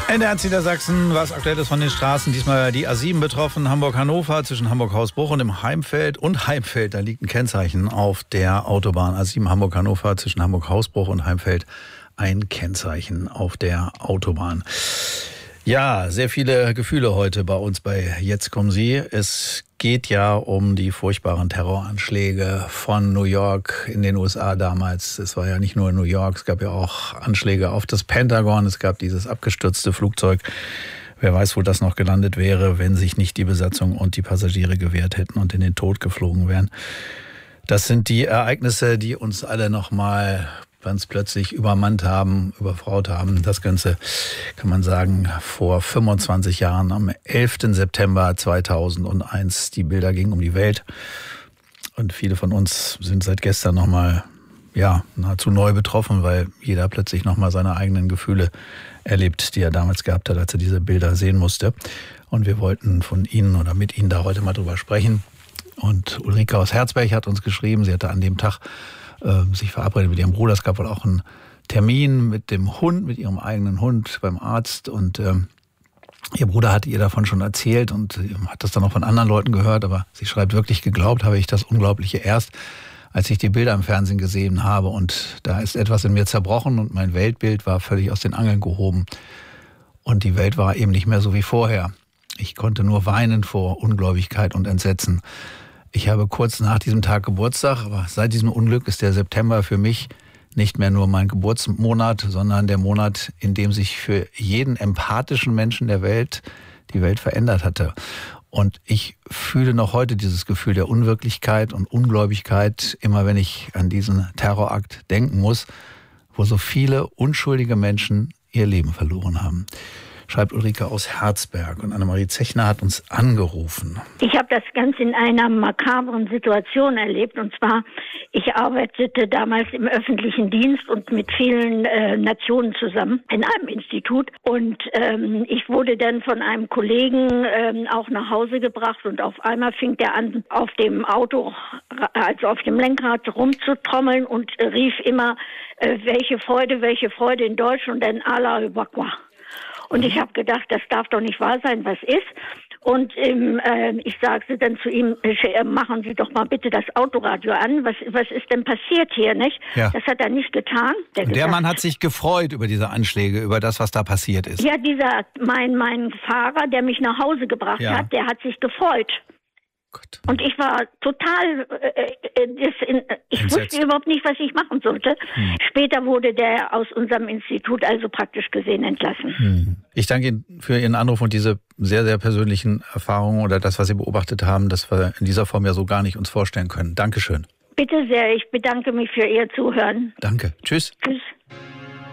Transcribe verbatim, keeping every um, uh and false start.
In der Niedersachsen, was aktuell ist von den Straßen, diesmal die A sieben betroffen, Hamburg-Hannover, zwischen Hamburg-Hausbruch und dem Heimfeld und Heimfeld, da liegt ein Kennzeichen auf der Autobahn. A sieben Hamburg-Hannover, zwischen Hamburg-Hausbruch und Heimfeld, ein Kennzeichen auf der Autobahn. Ja, sehr viele Gefühle heute bei uns bei Jetzt kommen Sie. Es geht ja um die furchtbaren Terroranschläge von New York in den U S A damals. Es war ja nicht nur New York, es gab ja auch Anschläge auf das Pentagon. Es gab dieses abgestürzte Flugzeug. Wer weiß, wo das noch gelandet wäre, wenn sich nicht die Besatzung und die Passagiere gewehrt hätten und in den Tod geflogen wären. Das sind die Ereignisse, die uns alle noch mal ganz plötzlich übermannt haben, überfraut haben. Das Ganze, kann man sagen, vor fünfundzwanzig Jahren, am elften September zweitausendeins. Die Bilder gingen um die Welt. Und viele von uns sind seit gestern nochmal, ja, nahezu neu betroffen, weil jeder plötzlich nochmal seine eigenen Gefühle erlebt, die er damals gehabt hat, als er diese Bilder sehen musste. Und wir wollten von Ihnen oder mit Ihnen da heute mal drüber sprechen. Und Ulrike aus Herzberg hat uns geschrieben, sie hatte an dem Tag sich verabredet mit ihrem Bruder. Es gab wohl auch einen Termin mit dem Hund, mit ihrem eigenen Hund beim Arzt. Und ähm, ihr Bruder hatte ihr davon schon erzählt und hat das dann auch von anderen Leuten gehört. Aber sie schreibt, wirklich geglaubt habe ich das Unglaubliche erst, als ich die Bilder im Fernsehen gesehen habe. Und da ist etwas in mir zerbrochen und mein Weltbild war völlig aus den Angeln gehoben. Und die Welt war eben nicht mehr so wie vorher. Ich konnte nur weinen vor Ungläubigkeit und Entsetzen. Ich habe kurz nach diesem Tag Geburtstag, aber seit diesem Unglück ist der September für mich nicht mehr nur mein Geburtsmonat, sondern der Monat, in dem sich für jeden empathischen Menschen der Welt die Welt verändert hatte. Und ich fühle noch heute dieses Gefühl der Unwirklichkeit und Ungläubigkeit, immer wenn ich an diesen Terrorakt denken muss, wo so viele unschuldige Menschen ihr Leben verloren haben. Schreibt Ulrike aus Herzberg. Und Annemarie Zechner hat uns angerufen. Ich habe das Ganze in einer makabren Situation erlebt. Und zwar, ich arbeitete damals im öffentlichen Dienst und mit vielen äh, Nationen zusammen in einem Institut. Und ähm, ich wurde dann von einem Kollegen ähm, auch nach Hause gebracht. Und auf einmal fing der an, auf dem Auto, also auf dem Lenkrad rumzutrommeln und äh, rief immer, äh, welche Freude, welche Freude in Deutsch und dann Allah Akbar. Und ich habe gedacht, das darf doch nicht wahr sein, was ist. Und ähm, äh, ich sagte dann zu ihm, äh, machen Sie doch mal bitte das Autoradio an. Was, was ist denn passiert hier, nicht? Ja. Das hat er nicht getan. Der, Und der gesagt, Mann hat sich gefreut über diese Anschläge, über das, was da passiert ist. Ja, dieser, mein, mein Fahrer, der mich nach Hause gebracht Ja. hat, der hat sich gefreut. Gott. Und ich war total, äh, äh, das in, ich Entsetzt. wusste überhaupt nicht, was ich machen sollte. Hm. Später wurde der aus unserem Institut also praktisch gesehen entlassen. Hm. Ich danke Ihnen für Ihren Anruf und diese sehr, sehr persönlichen Erfahrungen oder das, was Sie beobachtet haben, das wir in dieser Form ja so gar nicht uns vorstellen können. Dankeschön. Bitte sehr, ich bedanke mich für Ihr Zuhören. Danke. Tschüss. Tschüss.